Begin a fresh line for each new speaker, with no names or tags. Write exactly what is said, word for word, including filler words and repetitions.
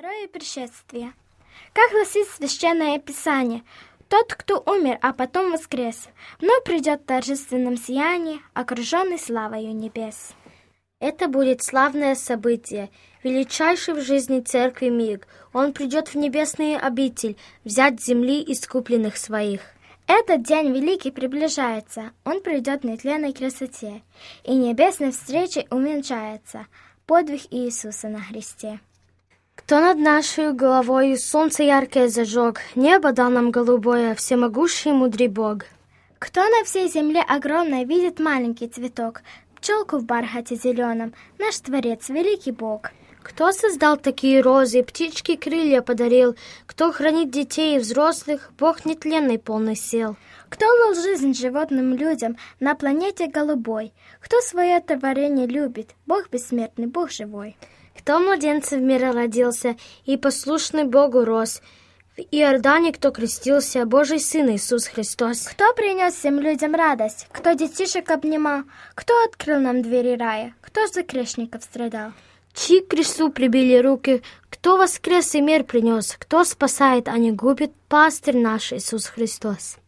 Второе пришествие. Как гласит Священное Писание, тот, кто умер, а потом воскрес, вновь придет в торжественном сиянии, окруженный славою небес.
Это будет славное событие, величайший в жизни церкви миг. Он придет в небесные обитель, взять с земли искупленных своих.
Этот день великий приближается, он придет в нетленной красоте, и небесной встречей увенчается подвиг Иисуса на Христе.
Кто над нашей головой солнце яркое зажег, небо дал нам голубое, всемогущий мудрый Бог.
Кто на всей земле огромной видит маленький цветок, пчелку в бархате зеленом, наш Творец, великий Бог.
Кто создал такие розы, птички крылья подарил, кто хранит детей и взрослых, Бог нетленный полный сил.
Кто дал жизнь животным людям на планете голубой, кто свое творение любит, Бог бессмертный, Бог живой.
Кто младенца в мире родился и послушный Богу рос, в Иордане кто крестился, Божий Сын Иисус Христос.
Кто принес всем людям радость, кто детишек обнимал, кто открыл нам двери рая, кто за грешников страдал.
Чьи к кресту прибили руки, кто воскрес и мир принес, кто спасает, а не губит, пастырь наш Иисус Христос.